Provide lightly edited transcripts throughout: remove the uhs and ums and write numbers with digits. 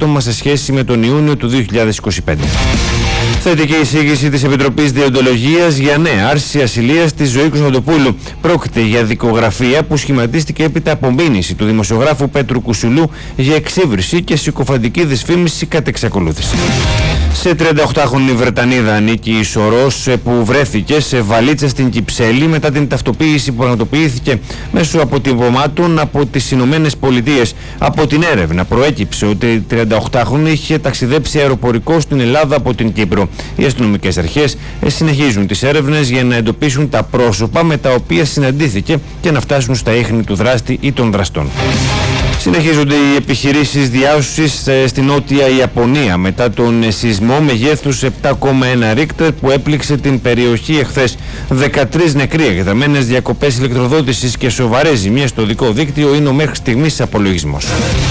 άτομα σε σχέση με τον Ιούνιο του 2025. Θετική εισήγηση της Επιτροπής Δεοντολογίας για νέα άρση ασυλίας της Ζωή Κωνσταντοπούλου. Πρόκειται για δικογραφία που σχηματίστηκε έπειτα από μήνυση του δημοσιογράφου Πέτρου Κουσουλού για εξύβριση και συκοφαντική δυσφήμιση κατ' εξακολούθηση. Σε 38χρονη Βρετανίδα ανήκει η Σορός, που βρέθηκε σε βαλίτσα στην Κυψέλη μετά την ταυτοποίηση που πραγματοποιήθηκε μέσω αποτυπωμάτων από τις Ηνωμένες Πολιτείες. Από την έρευνα προέκυψε ότι η 38χρονη είχε ταξιδέψει αεροπορικό στην Ελλάδα από την Κύπρο. Οι αστυνομικές αρχές συνεχίζουν τις έρευνες για να εντοπίσουν τα πρόσωπα με τα οποία συναντήθηκε και να φτάσουν στα ίχνη του δράστη ή των δραστών. Συνεχίζονται οι επιχειρήσεις διάσωσης στην Νότια Ιαπωνία μετά τον σεισμό μεγέθους 7,1 Ρίκτερ που έπληξε την περιοχή εχθές. 13 νεκροί, εκτεταμένες διακοπές ηλεκτροδότησης και σοβαρές ζημιές στο οδικό δίκτυο είναι ο μέχρι στιγμής απολογισμός.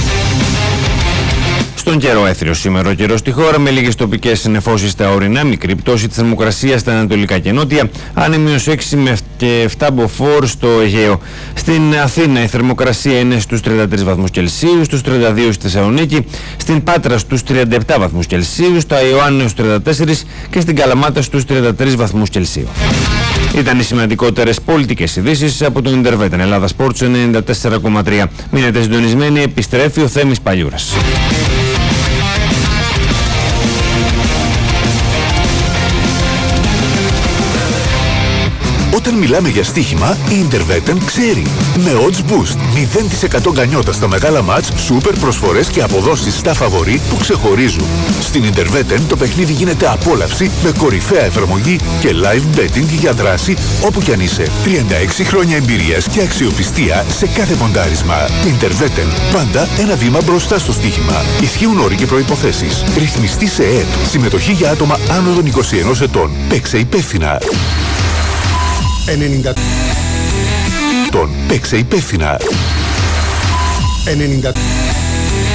Στον καιρό έθριο σήμερα ο καιρός στη χώρα με λίγες τοπικές νεφώσεις στα ορεινά, μικρή πτώση της θερμοκρασίας στα ανατολικά και νότια, άνεμη -6 με 7 μποφόρ στο Αιγαίο. Στην Αθήνα η θερμοκρασία είναι στους 33 βαθμούς Κελσίου, στους 32 στη Θεσσαλονίκη, στην Πάτρα στους 37 βαθμούς Κελσίου, στα Ιωάννη στους 34 και στην Καλαμάτα στους 33 βαθμούς Κελσίου. Ήταν οι σημαντικότερες πολιτικές ειδήσεις από το Ιντερβέτεν Ελλάδα Sports 94,3. Μείνετε συντονισμένοι, επιστρέφει ο Θέμης Παλιούρας. Όταν μιλάμε για στοίχημα, η Intervetten ξέρει. Με odds boost, 0% γκανιότα στα μεγάλα μάτς, σούπερ προσφορές και αποδόσεις στα φαβορί που ξεχωρίζουν. Στην Intervetten το παιχνίδι γίνεται απόλαυση με κορυφαία εφαρμογή και live betting για δράση όπου κι αν είσαι. 36 χρόνια εμπειρίας και αξιοπιστία σε κάθε ποντάρισμα. Intervetten, πάντα ένα βήμα μπροστά στο στοίχημα. Ισχύουν όροι και προϋποθέσεις. Ρυθμιστή σε ΕΕΠ. Συμμετοχή για άτομα άνω των 21 ετών. Παίξε υπεύθυνα. 90. Παίξε υπεύθυνα. 90.